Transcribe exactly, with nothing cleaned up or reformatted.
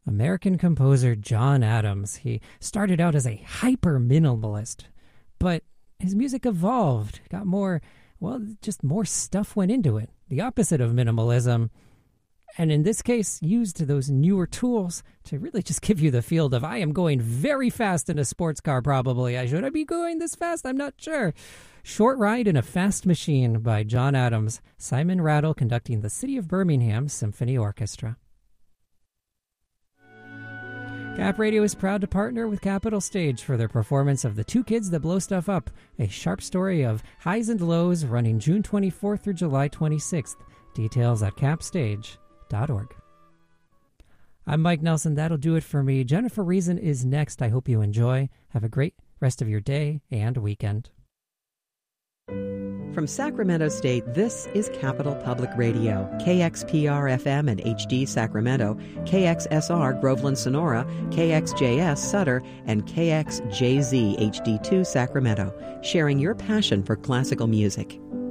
American composer John Adams. He started out as a hyper-minimalist, but his music evolved, got more, well, just more stuff went into it. The opposite of minimalism. And in this case, used those newer tools to really just give you the feel of, I am going very fast in a sports car, probably. I Should I be going this fast? I'm not sure. Short Ride in a Fast Machine by John Adams. Simon Rattle conducting the City of Birmingham Symphony Orchestra. Cap Radio is proud to partner with Capitol Stage for their performance of The Two Kids That Blow Stuff Up, a sharp story of highs and lows running June twenty-fourth through July twenty-sixth. Details at capstage dot org. I'm Mike Nelson. That'll do it for me. Jennifer Reason is next. I hope you enjoy. Have a great rest of your day and weekend. From Sacramento State, this is Capital Public Radio, K X P R F M and H D Sacramento, K X S R Groveland Sonora, K X J S Sutter, and K X J Z H D two Sacramento, sharing your passion for classical music.